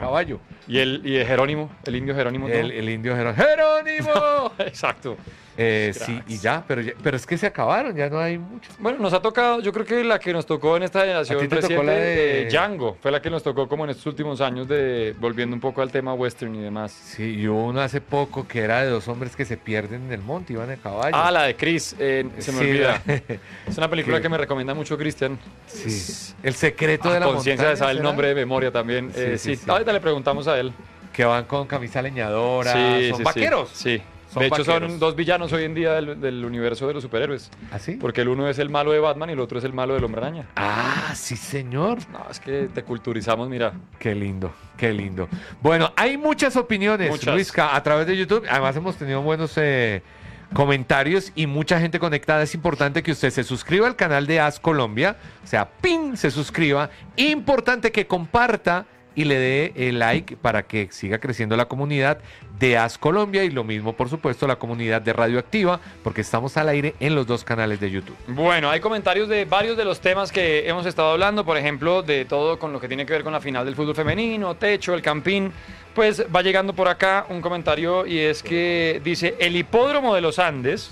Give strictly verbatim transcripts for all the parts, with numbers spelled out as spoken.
caballo. ¿Y el, y el Jerónimo? ¿El indio Jerónimo? El, el indio Jerónimo. ¡Jerónimo! Exacto. Eh, sí, y ya pero, ya, pero es que se acabaron, ya no hay mucho. Bueno, nos ha tocado, yo creo que la que nos tocó en esta generación te reciente, tocó la de- eh, Django, fue la que nos tocó como en estos últimos años, de volviendo un poco al tema western y demás. Sí, y hubo uno hace poco que era de dos hombres que se pierden en el monte, iban de caballo. Ah, la de Chris, eh, se me Sí, olvida. la- Es una película que- que me recomienda mucho Cristian. Sí. El secreto de la Conciencia montaña. de saber el ¿será? nombre de memoria también. Sí, Eh, sí, sí, sí. ahorita le preguntamos a él. Que van con camisa leñadora, Sí, son sí, sí. vaqueros. Sí. Son De hecho, vaqueros. son dos villanos hoy en día del, del universo de los superhéroes. ¿Ah, sí? Porque el uno es el malo de Batman y el otro es el malo del Hombre Araña. Ah, sí, señor. No, es que te culturizamos, mira. Qué lindo, qué lindo. Bueno, hay muchas opiniones, Muchas. Luisca, a través de YouTube. Además hemos tenido buenos eh, comentarios y mucha gente conectada. Es importante que usted se suscriba al canal de As Colombia, o sea, pin, se suscriba. Importante que comparta y le dé el like para que siga creciendo la comunidad de As Colombia y lo mismo, por supuesto, la comunidad de Radioactiva, porque estamos al aire en los dos canales de YouTube. Bueno, hay comentarios de varios de los temas que hemos estado hablando, por ejemplo, de todo con lo que tiene que ver con la final del fútbol femenino, Techo, el Campín. Pues va llegando por acá un comentario y es que dice, el hipódromo de los Andes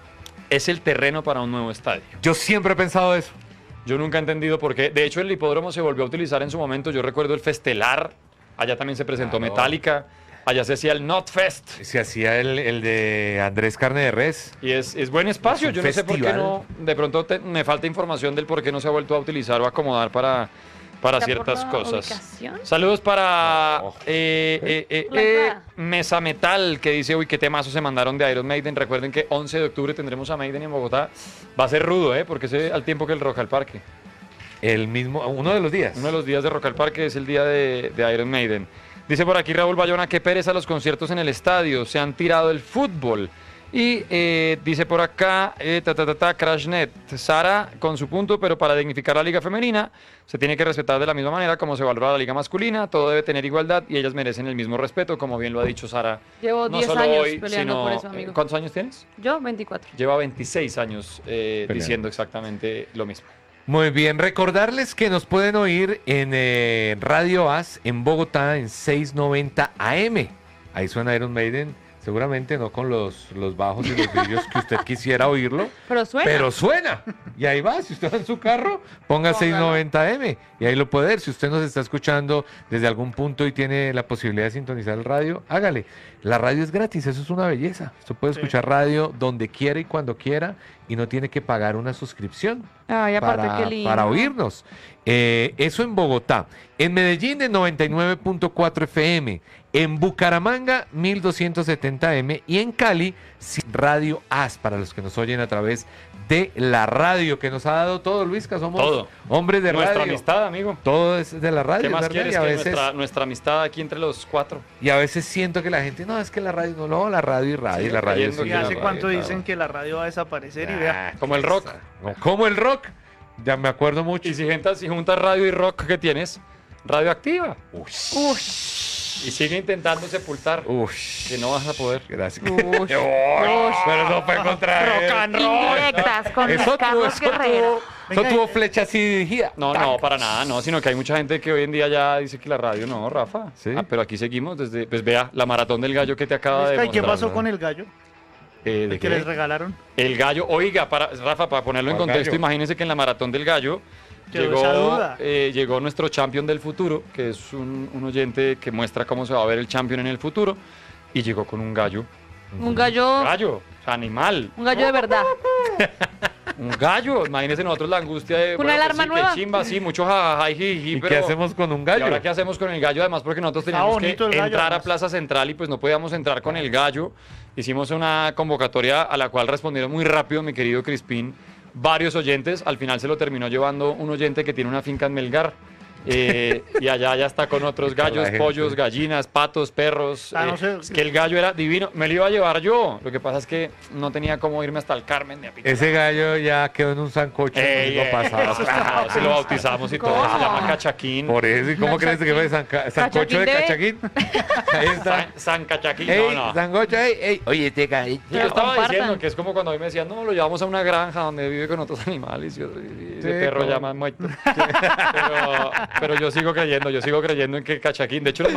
es el terreno para un nuevo estadio. Yo siempre he pensado eso. Yo nunca he entendido por qué. De hecho, el hipódromo se volvió a utilizar en su momento. Yo recuerdo el Festelar. Allá también se presentó Claro. Metallica. Allá se hacía el Notfest. Se hacía el, el de Andrés Carne de Res. Y es, es buen espacio. Es un Yo no sé por qué festival. no. De pronto te- me falta información del por qué no se ha vuelto a utilizar o a acomodar para, para ¿Será por ciertas la cosas. ubicación? Saludos para No. eh, eh, eh, La eh, entrada. Mesa Metal, que dice, uy, qué temazo se mandaron de Iron Maiden. Recuerden que once de octubre tendremos a Maiden en Bogotá. Va a ser rudo, ¿eh? Porque es al tiempo que el Rock al Parque. El mismo, uno de los días. Uno de los días de Rock al Parque es el día de, de Iron Maiden. Dice por aquí Raúl Bayona, qué pereza los conciertos en el estadio, se han tirado el fútbol. Y eh, dice por acá, eh, ta, ta, ta, ta, Crashnet, Sara con su punto, pero para dignificar la liga femenina se tiene que respetar de la misma manera como se valora la liga masculina, todo debe tener igualdad y ellas merecen el mismo respeto, como bien lo ha dicho Sara. Llevo no diez solo años hoy, peleando sino- por eso, amigo. ¿Cuántos años tienes? Yo, veinticuatro. Lleva veintiséis años eh, Peleando. diciendo exactamente lo mismo. Muy bien, recordarles que nos pueden oír en eh, Radio As en Bogotá en seiscientos noventa A M. Ahí suena Iron Maiden, seguramente no con los, los bajos y los brillos que usted quisiera oírlo, Pero suena. pero suena. Y ahí va, si usted va en su carro, ponga seiscientos noventa A M y ahí lo puede ver. Si usted nos está escuchando desde algún punto y tiene la posibilidad de sintonizar el radio, hágale. La radio es gratis, eso es una belleza. Usted puede Sí. escuchar radio donde quiera y cuando quiera y no tiene que pagar una suscripción Ay, aparte, para, qué lindo. para oírnos. Eh, eso en Bogotá. En Medellín, en noventa y nueve punto cuatro F M. En Bucaramanga, mil doscientos setenta M. Y en Cali, sí, Radio As, para los que nos oyen a través de la radio, que nos ha dado todo, Luisca. Somos Todo. hombres de Nuestra radio. amistad, amigo. Todo es de la radio, ¿Qué más ¿verdad? quieres y, a que veces, nuestra, nuestra amistad aquí entre los cuatro? y a veces siento que la gente, no, es que la radio, no, no, la radio y radio, Sigue la radio. creyendo sí, ¿Y que la hace radio, cuánto claro. dicen que la radio va a desaparecer? Y Ah, vea, Como el rock. No, como el rock. Ya me acuerdo mucho. Y si juntas, si juntas radio y rock, ¿qué tienes? Radioactiva. Ush. Y sigue intentando sepultar. Ush. Que no vas a poder. Gracias. Ush. Uy, pero no fue contra Rock él. and roll. Indirectas con Eso tuvo, Carlos eso Guerrero. tuvo, eso Venga, tuvo eh. flecha así dirigida. No, no, para nada, no, sino que hay mucha gente que hoy en día ya dice que la radio no, Rafa. Sí. Ah, pero aquí seguimos desde, pues vea, la maratón del gallo que te acaba de ¿y qué mostrar. pasó ¿no? con el gallo? Eh, El ¿de que qué? les regalaron. El gallo, oiga, para, Rafa, para ponerlo en ¿Cuál contexto, gallo? imagínense que en la maratón del gallo Quedó esa llegó, duda. eh, llegó nuestro champion del futuro, que es un, un oyente que muestra cómo se va a ver el champion en el futuro, y llegó con un gallo. Un gallo, Gallo, o sea, animal. un gallo de verdad. Un gallo, imagínense nosotros la angustia de. ¿Una alarma sí, nueva? Qué chimba, sí, mucho jajaja, jiji, ¿Y pero. qué hacemos con un ¿Y gallo? ahora qué hacemos con el gallo? Además, porque nosotros Está teníamos que bonito el gallo, entrar a además. Plaza Central y pues no podíamos entrar con el gallo. Hicimos una convocatoria a la cual respondieron muy rápido, mi querido Crispín, varios oyentes. Al final se lo terminó llevando un oyente que tiene una finca en Melgar. Eh, y allá ya está con otros La gallos, gente. pollos, gallinas, patos, perros. Ah, no eh, sé. Es que el gallo era divino. Me lo iba a llevar yo. Lo que pasa es que no tenía cómo irme hasta el Carmen de Apico. Ese gallo ya quedó en un sancocho Ey, el domingo eh, pasado. eso está- ese lo bautizamos y todo. ¿Cómo? Se llama Cachaquín. Por eso, ¿y cómo crees que fue Sanca- sancocho de ¿Cachaquín cachaquín? Ahí está. San, San Cachaquín. Ey, no, no. sancocho, ey, ey. Oye, este gallo. Yo Pero estaba compartan. diciendo que es como cuando a mí me decían, no, lo llevamos a una granja donde vive con otros animales y, otro- y ese Sí, perro como- llama muerto. Pero, pero yo sigo creyendo, yo sigo creyendo en que Cachaquín, de hecho lo